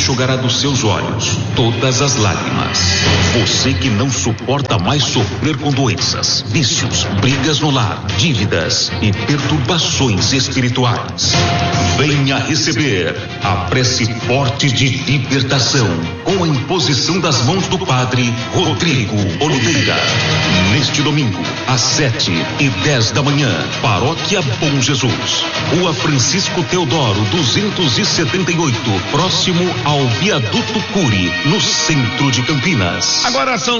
enxugará dos seus olhos todas as lágrimas. Você que não suporta mais sofrer com doenças, vícios, brigas no lar, dívidas e perturbações espirituais. Venha receber a prece forte de libertação com a imposição das mãos do Padre Rodrigo Oliveira. Neste domingo, às 7h10 da manhã, Paróquia Bom Jesus, Rua Francisco Teodoro 278, próximo ao Viaduto Cury, no centro de Campinas. Agora são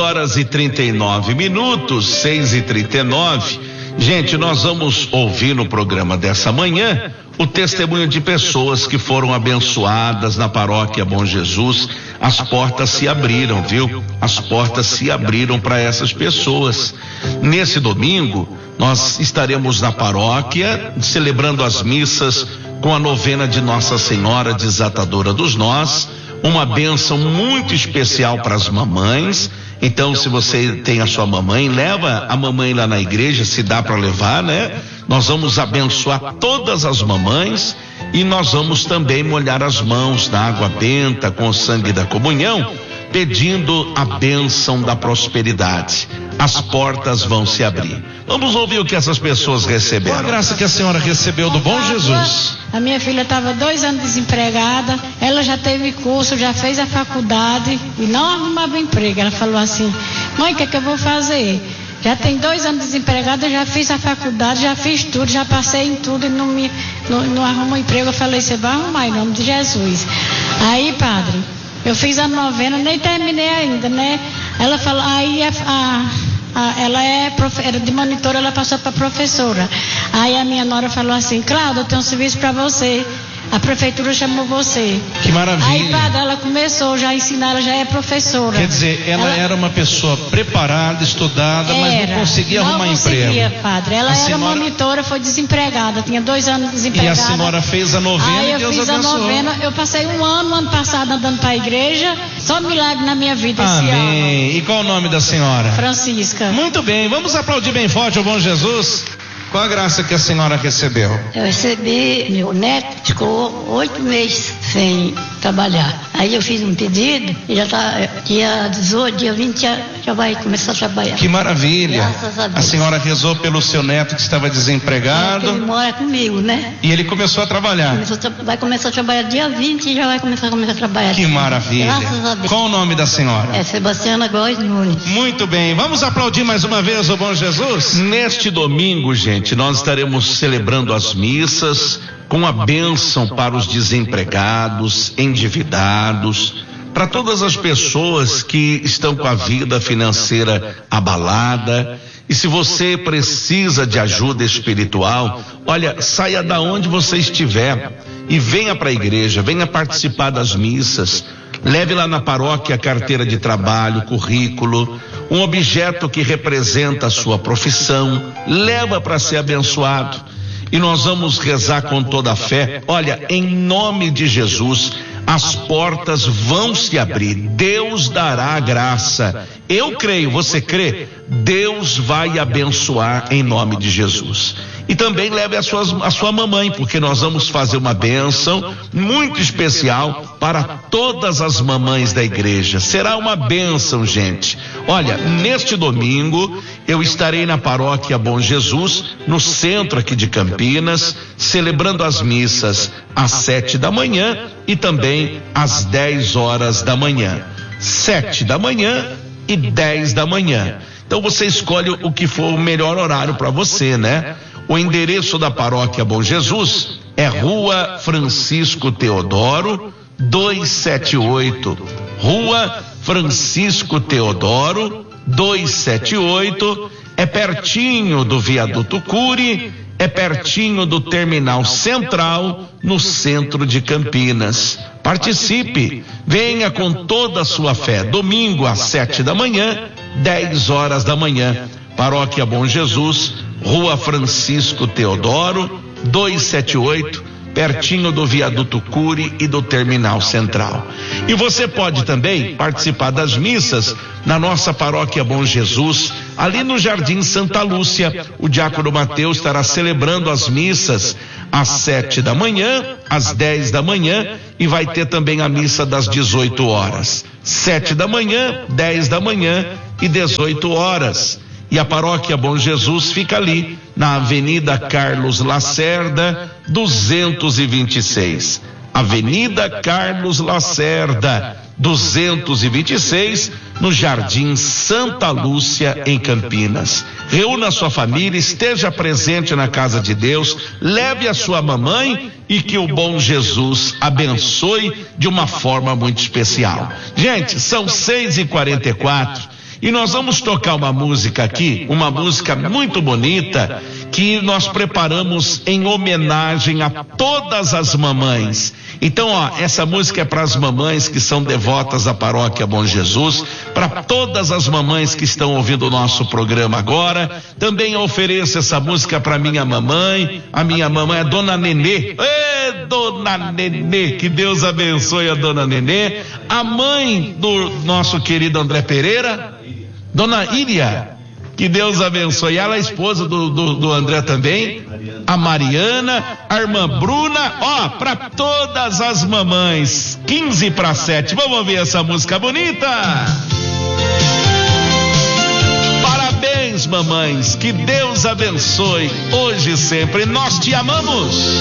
6h39, 6h39. Gente, nós vamos ouvir no programa dessa manhã o testemunho de pessoas que foram abençoadas na Paróquia Bom Jesus. As portas se abriram, viu? As portas se abriram para essas pessoas. Nesse domingo, nós estaremos na paróquia celebrando as missas com a novena de Nossa Senhora Desatadora dos Nós, uma bênção muito especial para as mamães. Então, se você tem a sua mamãe, leva a mamãe lá na igreja, se dá para levar, né? Nós vamos abençoar todas as mamães e nós vamos também molhar as mãos na água benta com o sangue da comunhão, pedindo a bênção da prosperidade. As portas vão se abrir. Vamos ouvir o que essas pessoas receberam. Qual a graça que a senhora recebeu do Bom Jesus? A minha filha estava 2 anos desempregada, ela já teve curso, já fez a faculdade e não arrumava emprego. Ela falou assim: mãe, o que é que eu vou fazer? Já tem 2 anos desempregada, já fiz a faculdade, já fiz tudo, já passei em tudo e não arrumo emprego. Eu falei: você vai arrumar em nome de Jesus. Aí, padre, eu fiz a novena, nem terminei ainda, né? Ela falou, aí ela era de monitora, ela passou para professora. Aí a minha nora falou assim: Cláudia, eu tenho um serviço para você. A prefeitura chamou você. Que maravilha. Aí, padre, ela começou já a ensinar, ela já é professora. Quer dizer, ela era uma pessoa preparada, estudada, mas não conseguia arrumar emprego. Não conseguia, padre. Ela era monitora, foi desempregada, tinha 2 anos desempregada. E a senhora fez a novena e Deus abençoou. Aí eu fiz a novena, eu passei um ano passado andando para a igreja, só milagre na minha vida esse ano. Amém. E qual o nome da senhora? Francisca. Muito bem, vamos aplaudir bem forte o Bom Jesus. Qual a graça que a senhora recebeu? Eu recebi, meu neto ficou 8 meses sem trabalhar. Aí eu fiz um pedido e já tá, dia 18, dia 20 já vai começar a trabalhar. Que maravilha. Graças a Deus. A senhora rezou pelo seu neto que estava desempregado. Ele mora comigo, né? E ele começou a trabalhar. Vai começar a trabalhar dia 20 e já vai começar a trabalhar. Que maravilha. Graças a Deus. Qual o nome da senhora? É Sebastiana Góes Nunes. Muito bem, vamos aplaudir mais uma vez o Bom Jesus? Neste domingo, gente, nós estaremos celebrando as missas com a bênção para os desempregados, endividados, para todas as pessoas que estão com a vida financeira abalada. E se você precisa de ajuda espiritual, olha, saia da onde você estiver e venha para a igreja, venha participar das missas. Leve lá na paróquia a carteira de trabalho, currículo, um objeto que representa a sua profissão, leva para ser abençoado. E nós vamos rezar com toda a fé. Olha, em nome de Jesus, as portas vão se abrir, Deus dará a graça. Eu creio, você crê? Deus vai abençoar em nome de Jesus. E também leve a sua mamãe, porque nós vamos fazer uma bênção muito especial para todas as mamães da igreja. Será uma bênção, gente. Olha, neste domingo eu estarei na Paróquia Bom Jesus, no centro aqui de Campinas, celebrando as missas às 7 da manhã e também às 10 horas da manhã. 7 da manhã e 10 da manhã. Então você escolhe o que for o melhor horário para você, né? O endereço da Paróquia Bom Jesus é Rua Francisco Teodoro 278. Rua Francisco Teodoro 278. É pertinho do Viaduto Cury, é pertinho do Terminal Central, no centro de Campinas. Participe, venha com toda a sua fé. Domingo às 7 da manhã, 10 horas da manhã. Paróquia Bom Jesus, Rua Francisco Teodoro 278, pertinho do Viaduto Cury e do Terminal Central. E você pode também participar das missas na nossa paróquia Bom Jesus, ali no Jardim Santa Lúcia. O diácono Mateus estará celebrando as missas às 7 da manhã, às 10 da manhã, e vai ter também a missa das 18 horas. 7 da manhã, 10 da manhã e 18 horas. E a paróquia Bom Jesus fica ali na Avenida Carlos Lacerda, 226. Avenida Carlos Lacerda, 226, no Jardim Santa Lúcia, em Campinas. Reúna sua família, esteja presente na casa de Deus, leve a sua mamãe e que o bom Jesus abençoe de uma forma muito especial. Gente, são 6h44 e nós vamos tocar uma música aqui, uma música muito bonita que nós preparamos em homenagem a todas as mamães. Então, essa música é para as mamães que são devotas da paróquia Bom Jesus, para todas as mamães que estão ouvindo o nosso programa agora. Também ofereço essa música para minha mamãe. A minha mamãe é Dona Nenê. Ê, Dona Nenê, que Deus abençoe a Dona Nenê. A mãe do nosso querido André Pereira, Dona Íria, que Deus abençoe. Ela é esposa do André também. A Mariana, a irmã Bruna, para todas as mamães. 6:45. Vamos ouvir essa música bonita. Parabéns, mamães. Que Deus abençoe hoje e sempre. Nós te amamos.